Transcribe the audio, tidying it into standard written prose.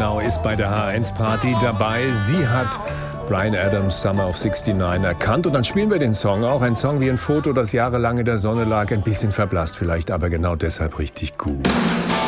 genau ist bei der H1-Party dabei. Sie hat Bryan Adams' Summer of '69 erkannt. Und dann spielen wir den Song auch. Ein Song wie ein Foto, das jahrelang in der Sonne lag. Ein bisschen verblasst vielleicht, aber genau deshalb richtig gut.